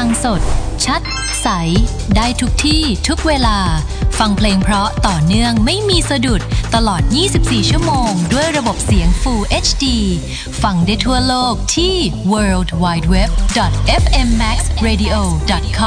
งสดชัดใสได้ทุกที่ทุกเวลาฟังเพลงเพราะต่อเนื่องไม่มีสะดุดตลอด24ชั่วโมงด้วยระบบเสียง Full HD ฟังได้ทั่วโลกที่ worldwideweb.fmmaxradio.com